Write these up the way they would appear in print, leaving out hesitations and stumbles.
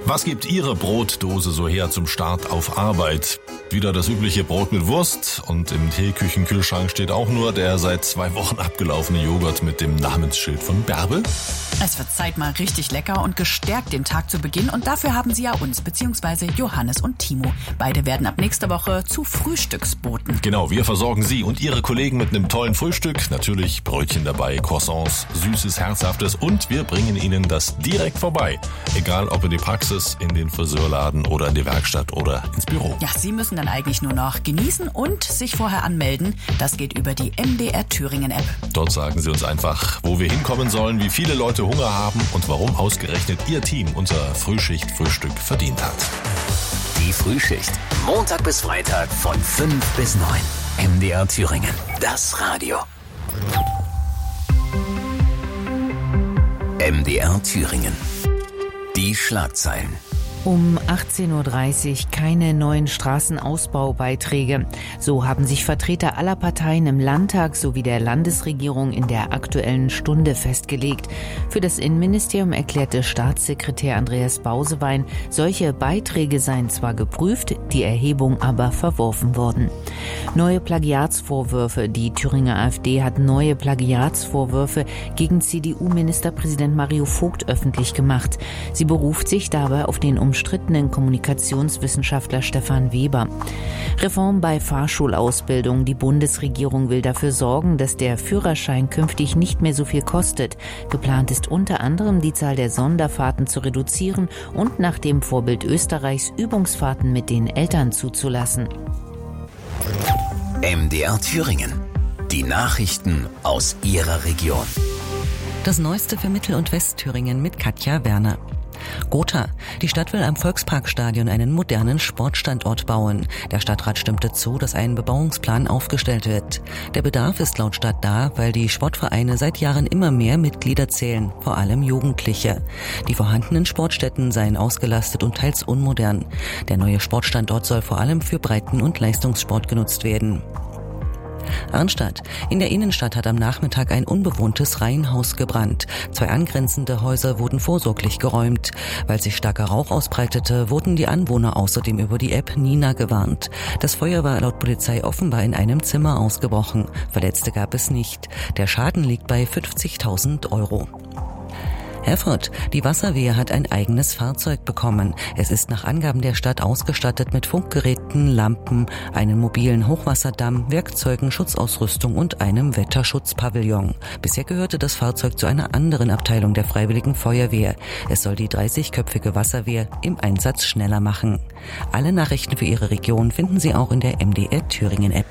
Was gibt Ihre Brotdose so her zum Start auf Arbeit? Wieder das übliche Brot mit Wurst und im Teeküchenkühlschrank steht auch nur der seit 2 Wochen abgelaufene Joghurt mit dem Namensschild von Bärbel? Es wird Zeit, mal richtig lecker und gestärkt den Tag zu beginnen. Und dafür haben Sie ja uns, beziehungsweise Johannes und Timo. Beide werden ab nächster Woche zu Frühstücksboten. Genau, wir versorgen Sie und Ihre Kollegen mit einem tollen Frühstück. Natürlich Brötchen dabei, Croissants, Süßes, Herzhaftes und wir bringen Ihnen das direkt vorbei. Egal ob in die Praxis, in den Friseurladen oder in die Werkstatt oder ins Büro. Ja, Sie müssen dann eigentlich nur noch genießen und sich vorher anmelden. Das geht über die MDR Thüringen App. Dort sagen Sie uns einfach, wo wir hinkommen sollen, wie viele Leute Hunger haben und warum ausgerechnet Ihr Team unser Frühschicht-Frühstück verdient hat. Die Frühschicht. Montag bis Freitag von 5 bis 9. MDR Thüringen. Das Radio. MDR Thüringen. Die Schlagzeilen. Um 18.30 Uhr keine neuen Straßenausbaubeiträge. So haben sich Vertreter aller Parteien im Landtag sowie der Landesregierung in der Aktuellen Stunde festgelegt. Für das Innenministerium erklärte Staatssekretär Andreas Bausewein, solche Beiträge seien zwar geprüft, die Erhebung aber verworfen worden. Neue Plagiatsvorwürfe. Die Thüringer AfD hat neue Plagiatsvorwürfe gegen CDU-Ministerpräsident Mario Vogt öffentlich gemacht. Sie beruft sich dabei auf den umstrittenen Kommunikationswissenschaftler Stefan Weber. Reform bei Fahrschulausbildung. Die Bundesregierung will dafür sorgen, dass der Führerschein künftig nicht mehr so viel kostet. Geplant ist unter anderem, die Zahl der Sonderfahrten zu reduzieren und nach dem Vorbild Österreichs Übungsfahrten mit den Eltern zuzulassen. MDR Thüringen. Die Nachrichten aus Ihrer Region. Das Neueste für Mittel- und Westthüringen mit Katja Werner. Gotha. Die Stadt will am Volksparkstadion einen modernen Sportstandort bauen. Der Stadtrat stimmte zu, dass ein Bebauungsplan aufgestellt wird. Der Bedarf ist laut Stadt da, weil die Sportvereine seit Jahren immer mehr Mitglieder zählen, vor allem Jugendliche. Die vorhandenen Sportstätten seien ausgelastet und teils unmodern. Der neue Sportstandort soll vor allem für Breiten- und Leistungssport genutzt werden. Arnstadt. In der Innenstadt hat am Nachmittag ein unbewohntes Reihenhaus gebrannt. 2 angrenzende Häuser wurden vorsorglich geräumt. Weil sich starker Rauch ausbreitete, wurden die Anwohner außerdem über die App Nina gewarnt. Das Feuer war laut Polizei offenbar in einem Zimmer ausgebrochen. Verletzte gab es nicht. Der Schaden liegt bei 50.000 €. Erfurt. Die Wasserwehr hat ein eigenes Fahrzeug bekommen. Es ist nach Angaben der Stadt ausgestattet mit Funkgeräten, Lampen, einem mobilen Hochwasserdamm, Werkzeugen, Schutzausrüstung und einem Wetterschutzpavillon. Bisher gehörte das Fahrzeug zu einer anderen Abteilung der Freiwilligen Feuerwehr. Es soll die 30-köpfige Wasserwehr im Einsatz schneller machen. Alle Nachrichten für Ihre Region finden Sie auch in der MDR Thüringen App.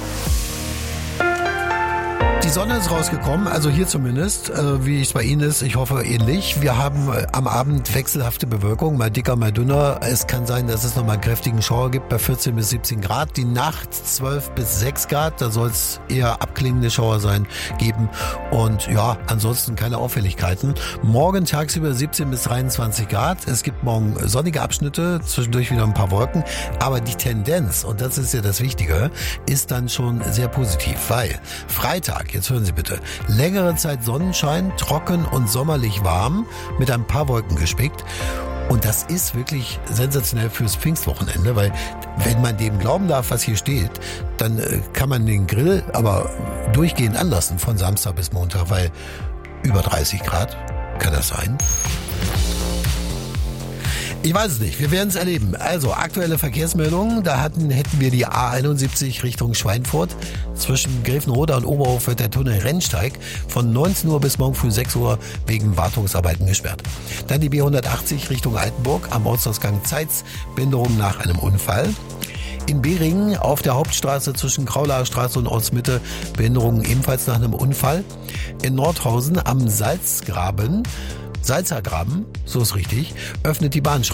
Die Sonne ist rausgekommen, also hier zumindest, wie es bei Ihnen ist, ich hoffe ähnlich. Wir haben am Abend wechselhafte Bewölkung, mal dicker, mal dünner. Es kann sein, dass es nochmal einen kräftigen Schauer gibt bei 14 bis 17 Grad. Die Nacht 12 bis 6 Grad, da soll es eher abklingende Schauer geben. Und ja, ansonsten keine Auffälligkeiten. Morgen tagsüber 17 bis 23 Grad. Es gibt morgen sonnige Abschnitte, zwischendurch wieder ein paar Wolken. Aber die Tendenz, und das ist ja das Wichtige, ist dann schon sehr positiv, weil Freitag, jetzt hören Sie bitte, längere Zeit Sonnenschein, trocken und sommerlich warm, mit ein paar Wolken gespickt. Und das ist wirklich sensationell fürs Pfingstwochenende, weil wenn man dem glauben darf, was hier steht, dann kann man den Grill aber durchgehend anlassen von Samstag bis Montag, weil über 30 Grad kann das sein. Ich weiß es nicht, wir werden es erleben. Also aktuelle Verkehrsmeldungen, da hätten wir die A71 Richtung Schweinfurt. Zwischen Gräfenroda und Oberhof wird der Tunnel Rennsteig von 19 Uhr bis morgen früh 6 Uhr wegen Wartungsarbeiten gesperrt. Dann die B180 Richtung Altenburg am Ortsausgang Zeitz, Behinderung nach einem Unfall. In Beringen auf der Hauptstraße zwischen Kraulaer Straße und Ortsmitte Behinderungen ebenfalls nach einem Unfall. In Nordhausen am Salzergraben, so ist richtig, öffnet die Bahnstraße.